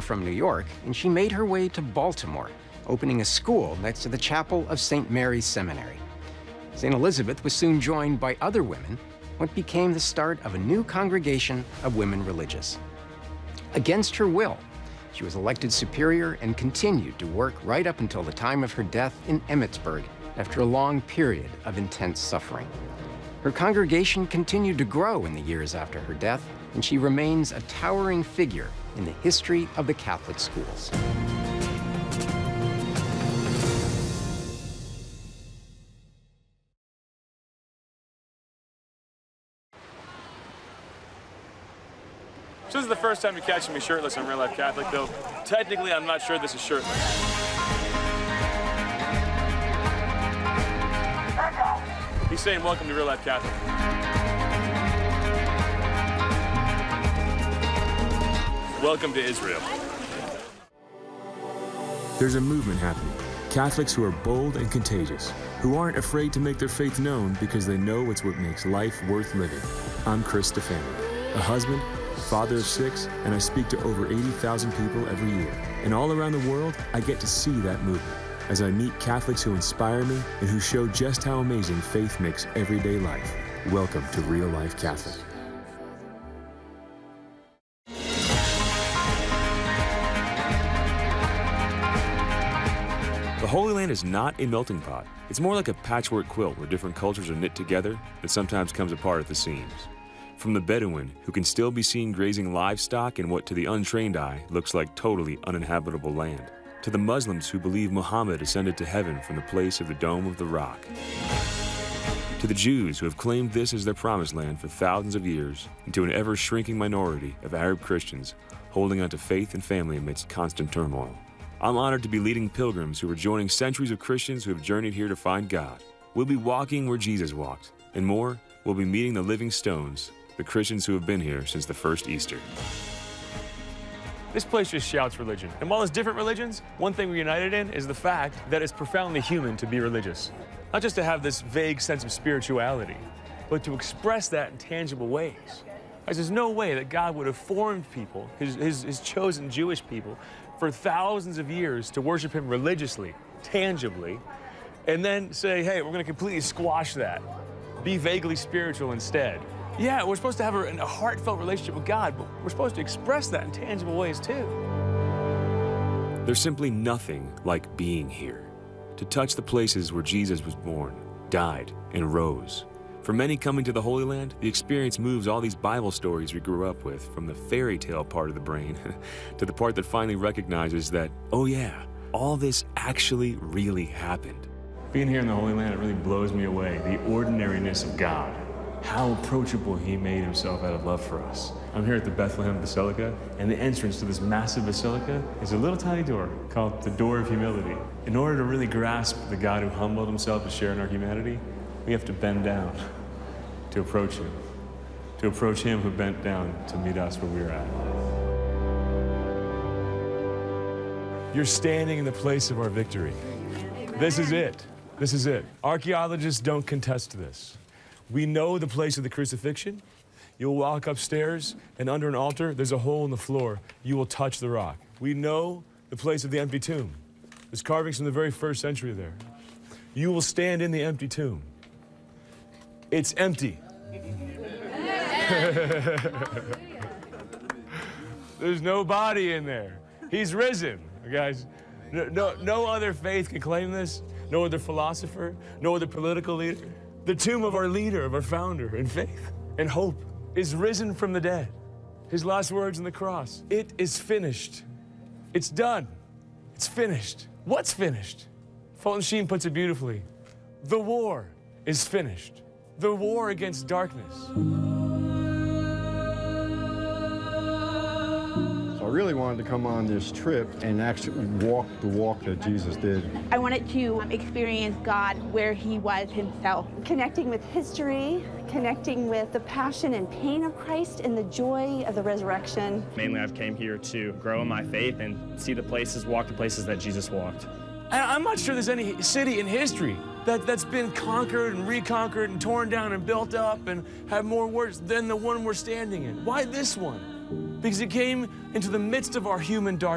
from New York, and she made her way to Baltimore, opening a school next to the chapel of St. Mary's Seminary. St. Elizabeth was soon joined by other women, what became the start of a new congregation of women religious. Against her will, she was elected superior and continued to work right up until the time of her death in Emmitsburg after a long period of intense suffering. Her congregation continued to grow in the years after her death, and she remains a towering figure in the history of the Catholic schools. So this is the first time you're catching me shirtless on Real Life Catholic, though technically I'm not sure this is shirtless. He's saying welcome to Real Life Catholic. Welcome to Israel. There's a movement happening. Catholics who are bold and contagious, who aren't afraid to make their faith known because they know it's what makes life worth living. I'm Chris Stefani, a husband, father of 6, and I speak to over 80,000 people every year. And all around the world, I get to see that movement as I meet Catholics who inspire me and who show just how amazing faith makes everyday life. Welcome to Real Life Catholic. The Holy Land is not a melting pot. It's more like a patchwork quilt where different cultures are knit together that sometimes comes apart at the seams. From the Bedouin, who can still be seen grazing livestock in what to the untrained eye looks like totally uninhabitable land, to the Muslims who believe Muhammad ascended to heaven from the place of the Dome of the Rock, to the Jews who have claimed this as their promised land for thousands of years, and to an ever-shrinking minority of Arab Christians holding on to faith and family amidst constant turmoil. I'm honored to be leading pilgrims who are joining centuries of Christians who have journeyed here to find God. We'll be walking where Jesus walked, and more, we'll be meeting the living stones, the Christians who have been here since the first Easter. This place just shouts religion. And while there's different religions, one thing we're united in is the fact that it's profoundly human to be religious. Not just to have this vague sense of spirituality, but to express that in tangible ways. There's no way that God would have formed people, his chosen Jewish people, for thousands of years to worship him religiously, tangibly, and then say, hey, we're going to completely squash that. Be vaguely spiritual instead. Yeah, we're supposed to have a heartfelt relationship with God, but we're supposed to express that in tangible ways, too. There's simply nothing like being here, to touch the places where Jesus was born, died, and rose. For many coming to the Holy Land, the experience moves all these Bible stories we grew up with from the fairy tale part of the brain to the part that finally recognizes that, oh yeah, all this actually really happened. Being here in the Holy Land, it really blows me away, the ordinariness of God. How approachable he made himself out of love for us. I'm here at the Bethlehem Basilica, and the entrance to this massive basilica is a little tiny door called the Door of Humility. In order to really grasp the God who humbled himself to share in our humanity, we have to bend down to approach him. To approach him who bent down to meet us where we're at. You're standing in the place of our victory. This is it. This is it. Archaeologists don't contest this. We know the place of the crucifixion. You'll walk upstairs, and under an altar, there's a hole in the floor. You will touch the rock. We know the place of the empty tomb. There's carvings from the very first century there. You will stand in the empty tomb. It's empty. There's no body in there. He's risen, guys. No other faith can claim this. No other philosopher, no other political leader. The tomb of our leader, of our founder in faith and hope is risen from the dead. His last words on the cross, it is finished. It's done. It's finished. What's finished? Fulton Sheen puts it beautifully. The war is finished. The war against darkness. I really wanted to come on this trip and actually walk the walk that Jesus did. I wanted to experience God where he was himself. Connecting with history, connecting with the passion and pain of Christ and the joy of the resurrection. Mainly I've came here to grow in my faith and see the places, walk the places that Jesus walked. I'm not sure there's any city in history that's been conquered and reconquered and torn down and built up and had more words than the one we're standing in. Why this one? Because it came into the midst of our human darkness.